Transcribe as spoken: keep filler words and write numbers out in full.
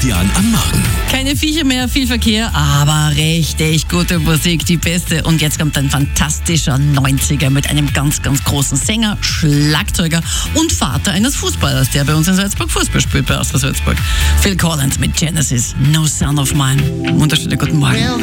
Jan am Morgen. Keine Viecher mehr, viel Verkehr, aber richtig gute Musik, die beste. Und jetzt kommt ein fantastischer neunziger mit einem ganz, ganz großen Sänger, Schlagzeuger und Vater eines Fußballers, der bei uns in Salzburg Fußball spielt, bei Austria Salzburg. Phil Collins mit Genesis, No Son of Mine. Wunderschönen guten Morgen.